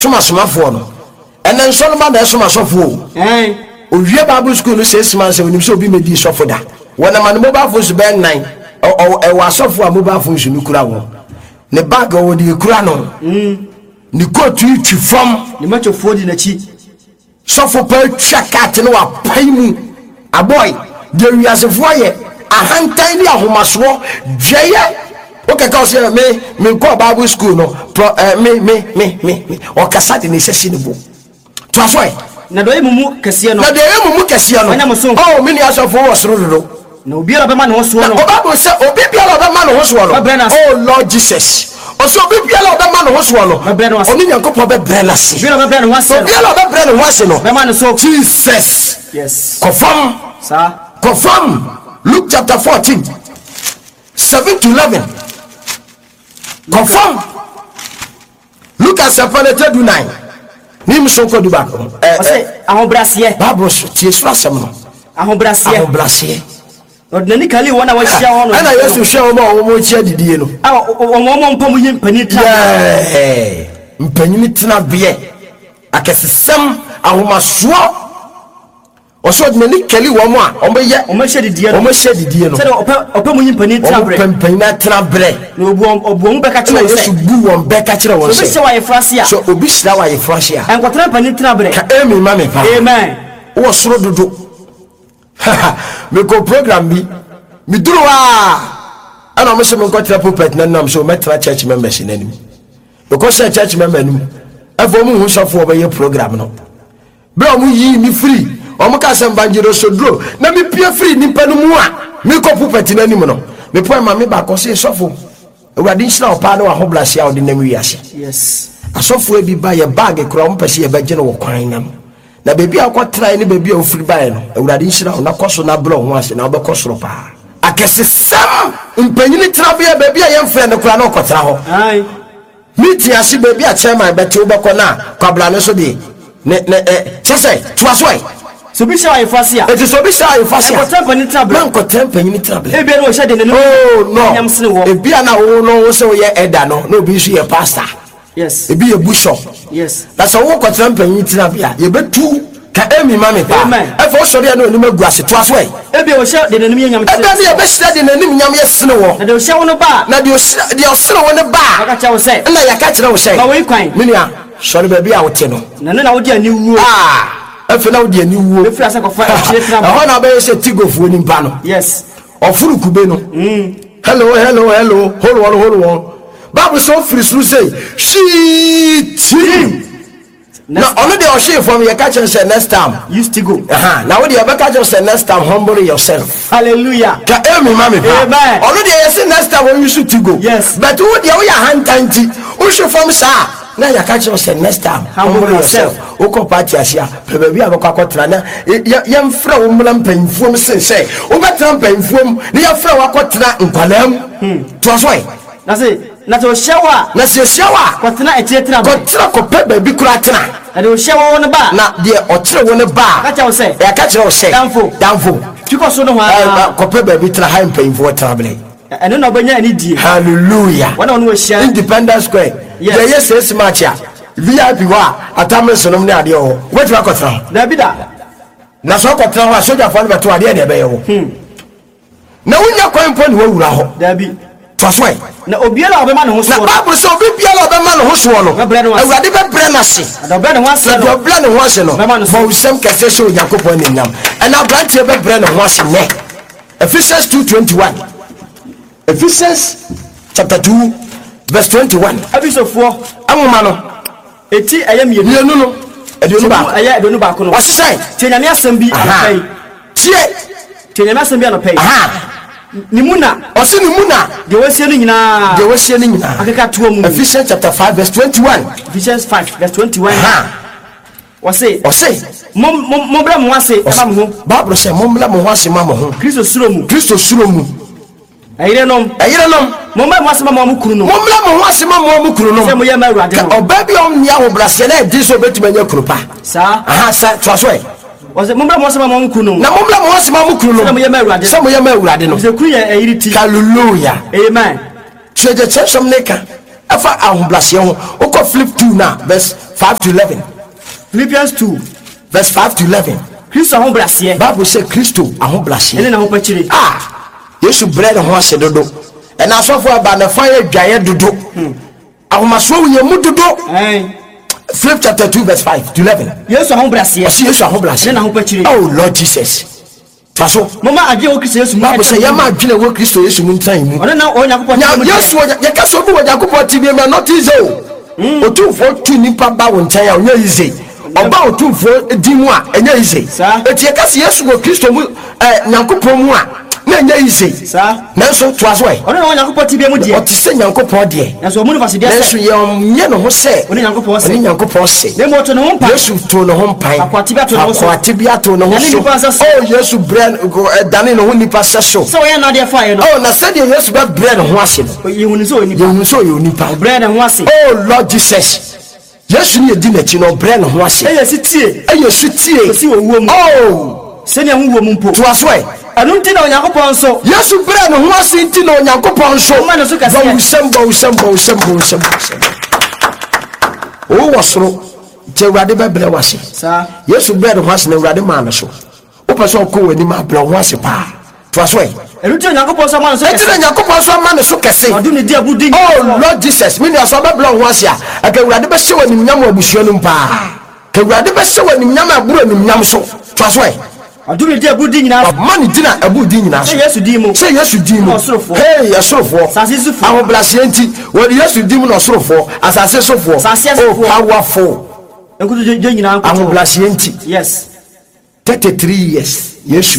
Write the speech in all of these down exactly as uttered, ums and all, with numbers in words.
Soma soma for no. And then Solomon da soma so for. Eh. Owie Bible school no six months e onim so obi medi so for da. When a man mobile phone be nine or e wa so for mobile phone no kura wo. Ne bag wo di kura no. Mm. Ni coat tu tu from ni macho fodi na chi. So for per check out no wa pai mu. A boy, the we as for ye. A hantan ni ahomaso dweye. Okay, cause me me go Bible school no. Pro, uh, me me me me me. O kasa de ne sesi ne bo. To aso e. Na do emumu kese no. Na de emumu kese no. Oh, me ni aso for wo soro do. Na obi ala be ma no ho so no. Bible say obi bi ala be ma no ho so no. Oh Lord Jesus. Oso obi bi ala be ma no ho so no. Oni Nyankopon be bre na se. Bi ala be bre no ho se. Obi ala be bre no ho se no. Be ma no so. Jesus. Yes. Confirm. Sir. Confirm. Luke chapter fourteen. seven to eleven. Confirm. Look at September nine. Nim so ko du ba ko. Eh say ahobrasiye. Bible tie so asem no. Ahobrasiye. Ahobrasiye. Ordinary kali wona wa hia ho no. Ana Yesu hia ho ma wo mo chia didie no. Ah wo mo mpam yi mpani tra. Eh. Mpanyini tena bie. Akesesem ahomaso. Oso ordinary kali wo mo a o be ye o ma hia didie no. O ma hia didie no. Say opa opa mu yi mpani tra bre. Mpanyina tena bre. Na obu obu mu be ka kire wo Yesu bu won be ka kire wo se. So be wa ye frasia. So obi hira wa ye frasia. Enkotra mpani tra bre. Ka emi ma me pa. Amen. Wo soro dodo. Me ko program bi mi duru wa ana mo se mo ko tra pulpit na nam so metra church members na nim because church member nim afo mu hu sofo obaye program no bra mu yi ni free o mo ka sem banjiro sodro na mi pie free ni panu mu a mi ko pulpit na nim no me po ma me ba ko se sofo ewade nshira opa na wa ho blasia o de nam wiase. Yes. Asofo e bi ba ye bag kura mo pese ye ba gye no wo kwan nam na baby akotrai ni baby ofiri bae no ewurade nhira na koso na bro ho ase na obekosoro pa akesesam mpanyini trabia baby ayemfre ne kura na okotra ho ai miti asi baby a chairman beti obeko na kwabla no so de ne ne chese tuasoi so bi sha ayefasia it is so bi sha ayefasia ko tempanyini trabia man ko tempanyini trabia e bi na o sha de ne oh no nyamsene wo e bi na wo no wo se wo ye eda no no bi su ye pastor. Yes. E be a bishop. Yes. That's all what tramping trabia. You bet two ka emi mame pa. Amen. E for sori na onima guase to aso e. E be o sha de nanim nyam. E be e be sha de nanim nyam yesene wo. Na de o sha wo no ba. Na de o sha de o sene wo ne ba. Aka cha wo se. Na ya ka kire wo se. Ba we kwan. Minia, sori ba bi a wote no. Na no na wo di ani wuo. Ah. E fe na wo di ani wuo. E fi asa ko fa e chire tra ba. E ho na be se tigofu oni pa no. Yes. Ofuru kube no. Mm. Hello, hello, hello. Hold on, hold on. Bible so free through say she team. Now only the share from your catch and say next time used to go. Uh-huh. Now what you ever catch and say next time humble yourself. Hallelujah. Ka emi mami. Amen. Only the say next time when you should to go. Yes. But who the way hand tanti who should from sa now you catch and say next time humble yourself. Oko party asia baby abakwa kotra na yem fra wo mlam panfuom say say wo betra panfuom na ya fra wa kotra nkwalam. Hmm. To asoi. Na say na to shower na se shower kwatena etie tena ba kwatena ko pe ba bi kura tena na de shower won ba na de o kire won ba ka cha wo say ya ka kire wo say danfo danfo tiko so no ha ko pe ba bi tena ha mpem fo travel eno na obanya ani die hallelujah wana won wo share Independence Square ye yes yes match ya V I P wa atamre sonom ne ade ho wetu akotena na bi da na so akotena ho soja fa no beto ade ne be ye ho na wunya kwan po ne wura ho da bi Fasway. Na obiara obema ne ho so. Na Bible so obiara obema ne ho so no. Awurade be bre na se. Na obiara ne ho ase. Na obiara ne ho ase no. Bo usem kase so Yakobon ni nam. And Abraham be bre ne ho ase ne. Ephesians two twenty-one. Ephesians chapter two verse twenty-one. Abisofo amoma no. Eti eye mienu. Mienu no. Eduonu ba. Eye eduonu ba ko no. Wasesai. Tianyame asem bi apai. Tie. Tianyame asem bi apai. Aha. Nimuna osi nimuna de wasie ni nyina de wasie ni nyina akeka to mu Ephesians chapter five verse twenty-one. Ephesians five verse twenty-one. Ha wase wase mom mom bra mo wase ma mo ho Bible say mom bra mo wase ma mo ho Kristo suro mu Kristo suro mu ayire nom ayire nom mom bra mo wase ma mo kunu no mom bra mo wase ma mo kunu no se mo ye ma urade no oba bi on nia wo brase na di so betumanya kunu pa sa aha sa twaso wase mom bra mo wase ma mo kunu no na mom bra mo wase ma mo kunu no se mo ye ma urade se mo ye ma urade no se kunu ye ayire ti hallelujah amen treje chesam neka afa ahomblase ho oko flip two na verse five to eleven. Philippians two verse five to eleven. Christ ahon brasiye. Bible say Christo ahon brasiye. Ene na ho pachire. Ah, Yesu bread ho ase dodo. And asofo aba na fire dwaye dodo. Ahomaso ye mu dodo. Eh. Philip chapter two verse five to eleven. Yesu ahon brasiye. Osi Yesu ahon brasiye. Ene na ho pachire. Oh Lord Jesus. Taso. Mama adwe o Christ Yesu mu. Bible say ya ma adwene wo Christo Yesu mu ntan mu. Ona na o Yakobon. Yesu ye ka so bi wo Yakobon T V me not easy o. Otumfo tu nipa ba wo ntan ya onya easy. Oba otumfo di mu a enya easy. Eti ye ka se Yesu wo Christo mu eh Yakobon mu a na enya easy. Sa. Na so to aso e. Ona na o Yakobon T V mu de. O ti se Yakobon de. Na so mu no fa se de. Na so ye nye no ho se. Ona Yakobon se. Ona Yakobon se. Na mo to no ho mpa. Yesu to no ho mpa. Akwati bia to no ho so. Akwati bia to no ho so. Oh Yesu brand dane no ho nipa se so. So ye na de fa ye no. Oh na se de Yesu be brand ho ase no. Ye hunu so nipa. Ye hunu so ye nipa. Brand ho ase. Oh Lord Jesus. Yesu ni edi na chi no brand ho ase. E yesi tie. E yesu tie. Si owo mu. Oh. Se ne hu wo mu mpo. To aswe. Anu nti na Yakobon so. Yesu brand ho ase nti na Yakobon so. Ma no so ka se. Ba usem ba usem ba usem ba usem. Oh wasoro. Je urade be bre wase. Sa. Yesu brand ho ase na urade ma na so. O person ko wani ma bre ho ase pa. To aswe. Enu ti Yakobon so ma no so. Eti na Yakobon so ma no so kese. Odu ni di abudi. Oh Lord Jesus, me na so be bre ho ase a. Aka urade be hye wani nyam abusuo no pa. Ka urade be hye wani nyam aburo ni nyam so. To aswe. Odu ni di abudi nyina. Man dina abudi nyina so. Se Yesu di mu. Se Yesu di mu. Hey, Yesurofo. Sase sufo. Aho blase enti, wo Yesu di mu no sorofo, asase sofo. Oh powerful. Enkutu je nyina anko. Aho blase enti. Yes. thirty-three years. Yesu.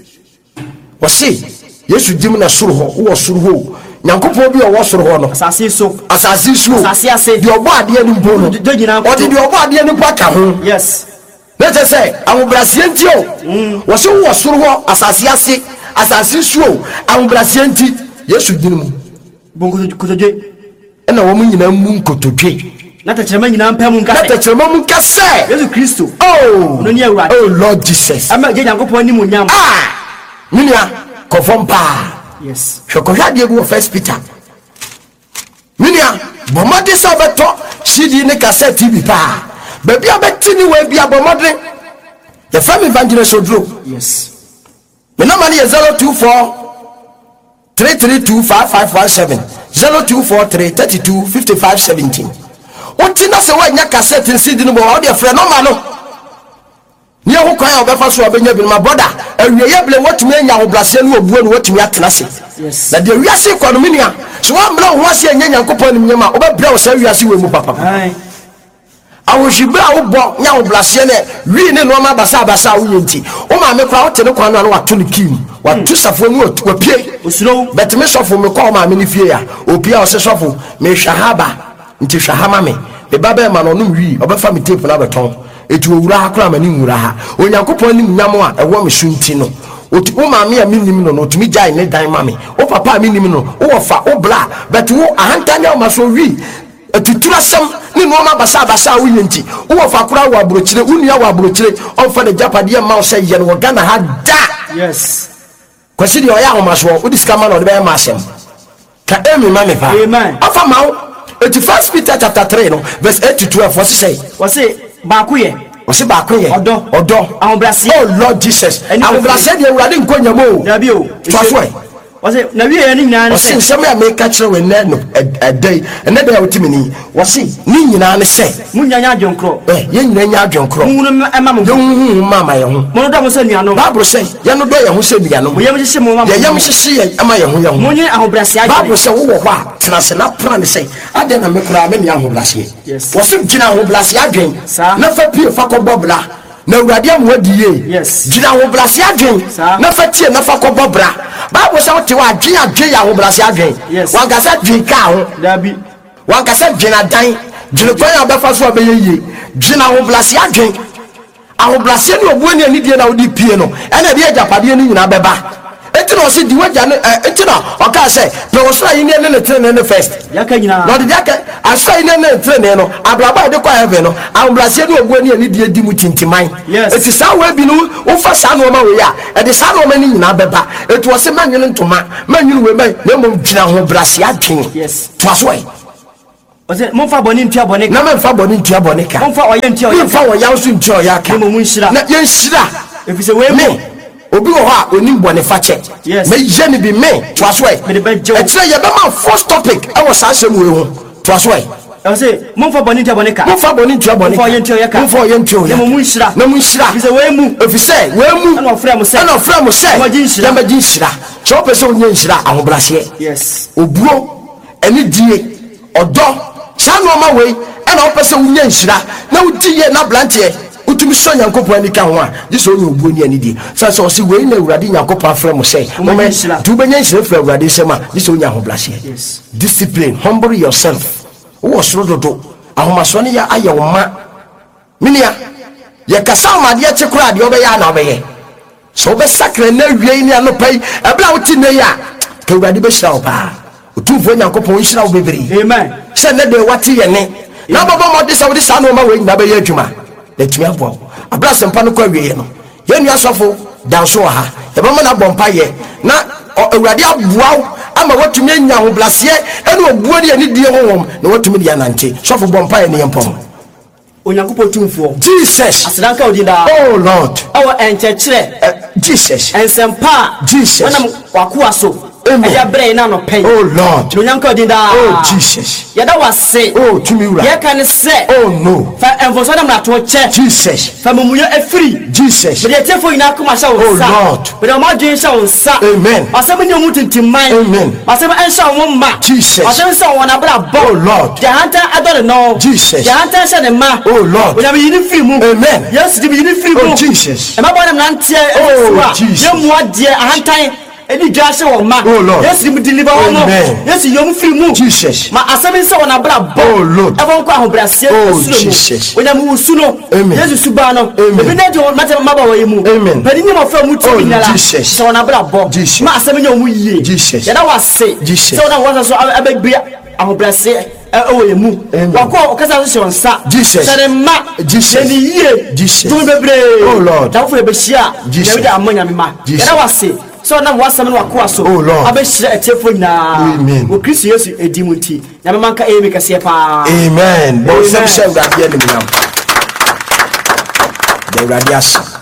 Wasi Yesu di mu na soro ho, wo soro ho. Nyankopon bi o wo soro ho no. Asase so. Asase so. Asase ase. Di obo ade ni mbo no. Je nyina anko. Odi di obo ade ni paka ho. Yes. Let's say aho blase enti o. Wo so wo soro ho, asase ase, asase so. Aho blase enti Yesu di mu. Bongo kotoje. Ena wo mu nyina mu nkotodwe. Na ta chema nyina mpam nka. Na ta chema mu nka se. Yesu Kristo. Oh. No ni awurade. Oh Lord Jesus. Ama je Yakobon ni mu nyam. Ah. Minia kofompa. Yes. Shokohwa de go First Peter. Minia bomade sa beto C D ne cassette T V pa. Ba bia betini we bia bomade. The family evangelist Odro. Yes. The number is zero two four three three two five five one seven. zero two four three three two five five one seven. Oti na se wa nya cassette C D no bo o de frɛ no ma no. Nye ho kwan obefa so obenya bi my brother awie yeble watumi anya ho blase no obuo no watumi atena se. Yes. Na de wiase kwa no minia so wa mra ho ase anya Nyankopɔn nim nyama obebra wo sa wiase we mu papa. Ai. Awohibra wo bo nya ho blase ne wi ne no ma basa basa wo yenti. O ma me kwa wo te ne kwa no no wato ne kim. Wato safo mu wapie. Osuro. Bet me sofo me kwa ma me ne fie ya. Opia o se sofo me hwahaba nti hwahama me. Me baba ma no no wi obefa me tape na beton. Etu owura akora mani nwura ha Onyankopon nim nyam a ewo me sunti no oti wo maame a minim no no tumi jai ne dan mame wo papa a minim no wo fa wo bla but wo ahantanya o maso wi atutura sam ni no ma basa basa wo yenti wo fa akora wo abrochire wo nua wo abrochire on fa de japade ma wo se ye no Ghana ha da. Yes. Kwasi de oya ho maso wo diskama no de be ma asem ka emi mame pa. Amen. Afa mawo eti First Peter chapter three no verse eight to twelve what say? What say? Baako ye. Wasi baako ye. Odo. Odo. Ahombrase. Oh Lord Jesus. Ahombrase de urade nkonya mo. Na bi o. Twaswe. Wasi na wi ye ni nyina ne se. Wasi nsem ya make kire we na no a day. Ene da otimi ni. Wasi ni nyina ne se. Munya nya adwonkro. Eh, ye nyina nya adwonkro. Mu no ema mo. Ye hu mama ye hu. Mo no da mo se nua no. Bible say, ye no do ye hu se nua no. Mo yem hye mo mama. Ye yem hye ye ama ye hu ye hu. Munye ahombrase agye. Bible say wo wo hwa tena se na plan say. Ade na me kura me ni ahombrase. Yes. Wasi gina ahombrase adwen. Sa. Na fa pie fa ko bobla. Na urade am wadiye. Yes. Gina ahombrase adwen. Na fa tie na fa ko bobra. Bible say what wa adwen adwen ya ahombrase adwen. Yes. Wan gasa dwen ka ho. Dabi. Wan gasa gina dan. Gina kwan ya befa so obeye ye. Gina ahombrase adwen. Ahombrase ni obu ani ani die na odi pie no. Ena de ajapade ni nyina beba. Enti no se di waja no enti no oka se pe wo so ayi ne ne trene ne first yaka nyina no de yaka asa ayi ne ne trene no ablaba de kwa heaven no ahombrase ni obu ani ani die di mu tintiman. Eti sa we bi no wo fa sa no ma we ya e de sa no ma ni nyina beba eti wo se manwene ntoma manwene we mai na mom gyina ahombrase adwen. Yes. To aso ai ɔsɛ momfa bɔne ntua bɔne ka na memfa bɔne ntua bɔne ka momfa ɔyɛ ntua ɔyɛ memfa wɔyaw so ntua ɔyɛ ka na mmom nhyira na yɛnhyira ɛfiri sɛ wei mu obi wɔ hɔ a onim bɔne fa kyɛ Yes. mɛyɛ ne bi me toa so ɛ Mede bɛgye wo. ɛkyerɛ yɛbɛma first topic ɛwɔ saa asɛm wei ho toa so ɛ ɔsɛ momfa bɔne ntua bɔne ka momfa bɔne ntua bɔne momfa ɔyɛ ntua ɔyɛ ka momfa ɔyɛ ntua ɔyɛ na mmom nhyira na monhyira ɛfiri sɛ wei mu ɛfiri sɛ wei mu ɛna ɔfrɛ mo sɛ ɛna ɔfrɛ mo sɛ yɛmmɛgye nhyira. yɛmmɛgye nhyira sɛ wopɛ sɛ wonyɛ nhyira ahobraseɛ yes obuo ɛne die ɔdɔ saa nneɔma wei ɛna wopɛ sɛ wonyɛ nhyira na wodi yɛ na abranteɛ wotumi sɔ nyankopɔn ani ka ho a gye sɛ wonyɛ obuo ni ani die sɛ sɛ ɔse wei na awurade nyankopɔn afrɛ mo sɛ Wobɛnya nhyira. nti wobɛnya nhyira firi awurade nsɛm a gye sɛ wonya ahobraseɛ Yes. discipline humble yourself wowɔ soro dodo ahomasoɔ no yɛ ayɛ wo ma menea yɛkasa womadeɛ kye koraa deɛ wobɛyɛ a na wobɛyɛ sɛ wobɛsakra na awiei ne anɔpa yi ɛberɛ a wote nnɛ yi a ka awurade bɛhyira wo paa ɔtumfoɔ nyankopɔn ɔnhyira wo bebree amen sɛ nnɛ deɛ wate yɛ ne na bɔbɔ mmɔde sɛ wode saa nnoɔma wei nyina bɛyɛ adwuma na atumi aboa wo aberɛ asɛmpa no kɔ awieɛ no yɛnnua asɔfo danso wɔ ha yɛbɛma no abɔ mpayɛ na ɔ- awurade aboa wo ama woatumi anya ahobraseɛ ɛne ɔbua ne yɛne die honhom na woatumi de yɛanante sɔfo bɔ mpayɛ ne yɛmpɔm onyankopɔn tumfoɔ jesus asedanka wodi daa oh lord ɛwɔ ɛnkyɛkyerɛ uh, jesus ɛnsɛmpa a Jesus. wɔnam wakoa so Amen. ɛde abrɛ yi na anɔpɛ oh lord onyanka wodi daa oh jesus yɛda wase oh tumi wura yɛka ne sɛ oh no fa ɛmfɔsɔ ne mmarato kyɛ jesus fa mumuyɛ afiri jesus mede atiefo nyinaa koma hyɛ wo Oh, nsa Lord. mede ɔma adwene hyɛ wo nsa Amen. masɛm nyɛ mu tintimman Amen. masɛm ɛnhyɛ wo ma Jesus. masɛm sɛ wɔn abrabɔ Oh, Lord. deɛ hantan adɔ ne no Jesus. deɛ hantan hyɛ ne ma Oh, Lord. onyame yi ne firi mu Amen. yesu de yi ne firi Oh, mu Jesus. ɛmabɔ ne mmeranteɛ Oh, ɛfiri Jesus. a yɛmmoa deɛ ahantan ɛde dwa hyɛ wɔn ma Oh, Lord. yesu de mu deliver wɔn mo Amen. yesu yɛ mu firi mu Jesus. ma asɛm sɛ wɔn abrabɔ Oh, Lord. ɛfɔ nkɔ ahobrɛaseɛ Oh, ɛsuro Jesus. mu onyame wo su no Amen. yesu suba no Amen. ebi na de wɔn mata maba wɔ yi mu Amen. pɛni nyɛ mɔfra mu Oh, tumi nyara Jesus. sɛ wɔn abrabɔ Jesus. ma asɛm nyɛ wɔn yie Jesus. yɛda wase Jesus. sɛ wɔn wɔn so abɛbia ahobrɛaseɛ ɛwɔ yɛ mu Amen. wakɔ ɔkasa so hyɛ wɔn nsa Jesus. hyɛ ne mma Jesus. hyɛ ne yie Jesus. tumi bebree Oh, Lord. dafo yɛ bɛhyia Jesus. nyame de ama nyame ma Jesus. yɛda wase sɛ ɔnam wasɛm no wakoa so Oh, Lord. abɛhyira atiefo nyinaa Amen. wɔ kristo yesu ɛdi mu nti nyame ma nka ɛyɛ mi kɛseɛ paa amen bɔ nsɛm Amen. hyɛ awurade animuonyam da awurade ase